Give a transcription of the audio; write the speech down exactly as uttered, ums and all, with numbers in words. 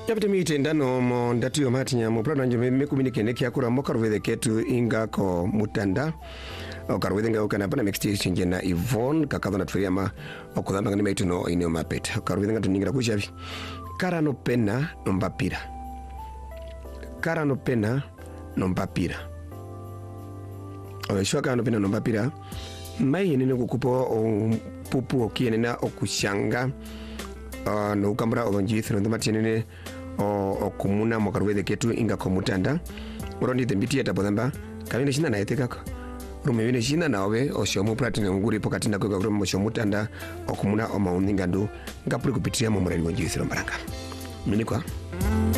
Tapite mitenda no mo ndatiyo matinya mo plano njome mekuminike kya kura mo karwede ketu inga ko mutanda o karwede nga ukana bana next exchange na Yvonne kakadha na tufiyama okudhamba ngani maitu no ine mapet karwede nga tuningira kushavi kara no pena no mbapira kara no pena no mbapira o shwaka no pena no mbapira mai nene kukupo o pupu okiene na okushanga uh, no kamera obonjith no matinene o okumuna mo karwede ketu inga ko mutanda urondi dembiti atabodamba kamene shina na etekako rumewene shina nawe oshomo platinum nguri pokati ndako kwa mo shomutanda okumuna o mauninga ndu ngapuri kupitia mo murali bonjith no baraka minikwa